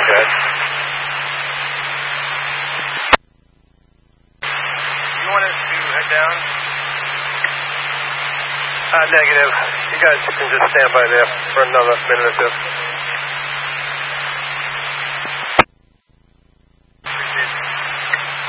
ahead. You want us to head down? Negative. You guys can just stand by there for another minute or two.